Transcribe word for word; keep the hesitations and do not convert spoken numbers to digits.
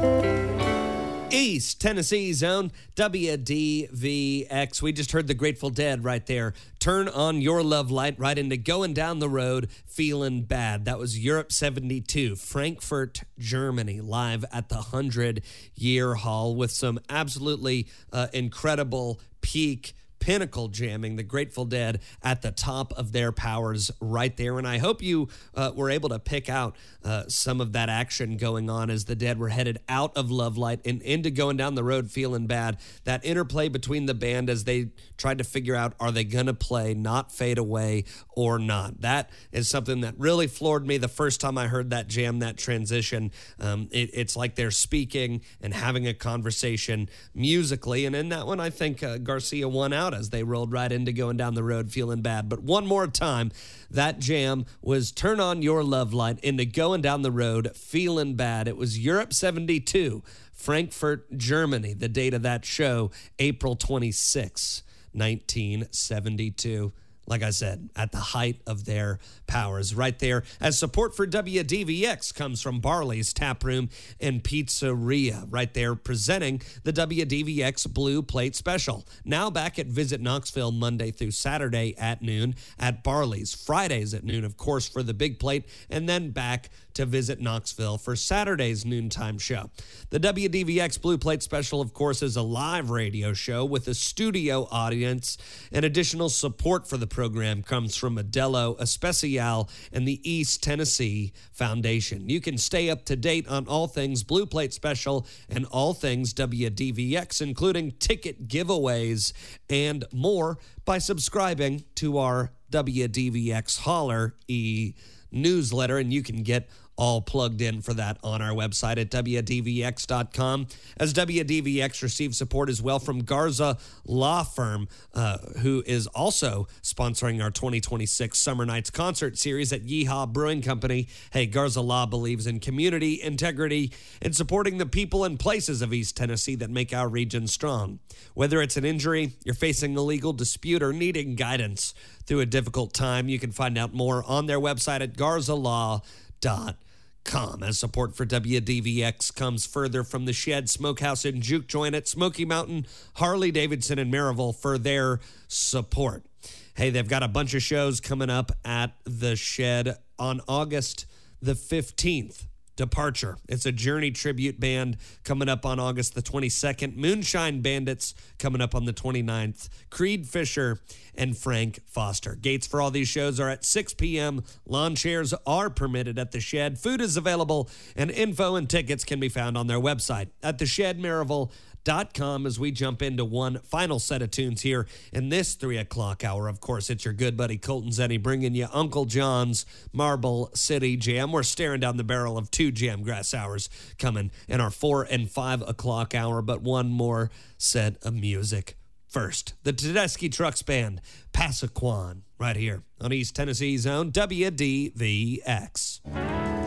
East Tennessee's own W D V X. We just heard the Grateful Dead right there. Turn on your love light right into Going Down the Road, Feeling Bad. That was Europe seventy-two, Frankfurt, Germany, live at the hundred-year Hall with some absolutely uh, incredible peak pinnacle jamming, the Grateful Dead at the top of their powers right there. And I hope you uh, were able to pick out uh, some of that action going on as the Dead were headed out of Love Light and into Going Down the Road, Feeling Bad. That interplay between the band as they tried to figure out, are they going to play Not Fade Away or not? That is something that really floored me the first time I heard that jam, that transition. Um, it, it's like they're speaking and having a conversation musically. And in that one, I think uh, Garcia won out as they rolled right into Going Down the Road, Feeling Bad. But one more time, that jam was Turn On Your Love Light into Going Down the Road, Feeling Bad. It was Europe seventy-two, Frankfurt, Germany. The date of that show, April twenty-sixth, nineteen seventy-two. Like I said, at the height of their powers right there. As support for W D V X comes from Barley's Tap Room and Pizzeria right there, presenting the W D V X Blue Plate Special. Now back at Visit Knoxville Monday through Saturday at noon, at Barley's Fridays at noon, of course, for the big plate, and then back to Visit Knoxville for Saturday's noontime show. The W D V X Blue Plate Special, of course, is a live radio show with a studio audience, and additional support for the program comes from Modelo Especial and the East Tennessee Foundation. You can stay up to date on all things Blue Plate Special and all things W D V X, including ticket giveaways and more, by subscribing to our W D V X Holler e-newsletter, and you can get all plugged in for that on our website at W D V X dot com. As W D V X receives support as well from Garza Law Firm, uh, who is also sponsoring our twenty twenty-six Summer Nights concert series at Yeehaw Brewing Company. Hey, Garza Law believes in community, integrity, and supporting the people and places of East Tennessee that make our region strong. Whether it's an injury, you're facing a legal dispute, or needing guidance through a difficult time, you can find out more on their website at garza law dot com. As support for W D V X comes further from the Shed Smokehouse and Juke Joint at Smoky Mountain, Harley-Davidson, and Maryville for their support. Hey, they've got a bunch of shows coming up at the Shed on August the fifteenth. Departure. It's a Journey tribute band coming up on August the twenty-second. Moonshine Bandits coming up on the twenty-ninth. Creed Fisher and Frank Foster. Gates for all these shows are at six p.m. Lawn chairs are permitted at the Shed. Food is available, and info and tickets can be found on their website at the shed maryville dot com. As we jump into one final set of tunes here in this three o'clock hour. Of course, it's your good buddy Colton Zenny bringing you Uncle John's Marble City Jam. We're staring down the barrel of two Jamgrass hours coming in our four and five o'clock hour, but one more set of music first. The Tedeschi Trucks Band, Passaquan, right here on East Tennessee's own W D V X.